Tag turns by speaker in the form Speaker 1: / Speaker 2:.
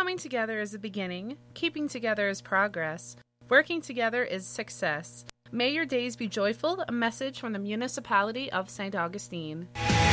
Speaker 1: Coming together is the beginning, keeping together is progress, working together is success. May your days be joyful, a message from the municipality of St. Augustine.